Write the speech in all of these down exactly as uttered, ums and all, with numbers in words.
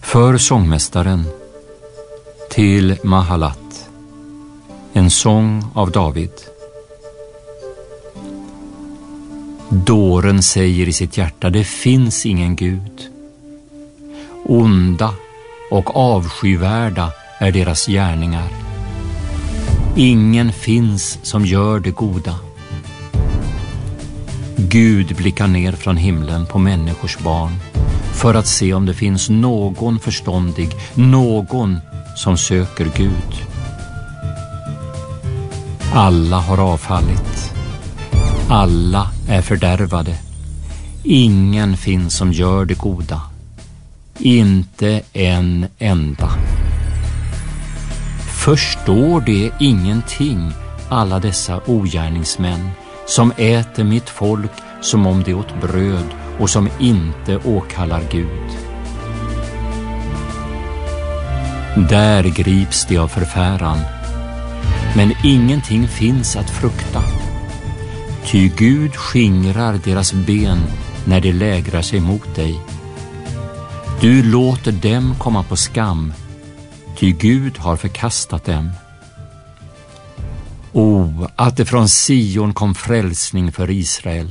För sångmästaren till Mahalat, en sång av David. Dåren säger i sitt hjärta, det finns ingen Gud. Onda och avskyvärda är deras gärningar. Ingen finns som gör det goda. Gud blickar ner från himlen på människors barn för att se om det finns någon förståndig, någon som söker Gud. Alla har avfallit. Alla är fördärvade. Ingen finns som gör det goda. Inte en enda. Förstår det ingenting, alla dessa ogärningsmän som äter mitt folk som om det åt bröd och som inte åkallar Gud? Där grips de av förfäran, men ingenting finns att frukta. Ty Gud skingrar deras ben när de lägrar sig mot dig. Du låter dem komma på skam, ty Gud har förkastat dem. O, att det från Sion kom frälsning för Israel.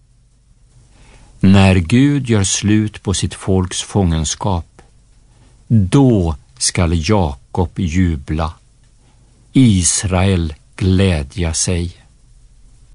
När Gud gör slut på sitt folks fångenskap, då skall Jakob jubla, Israel glädja sig.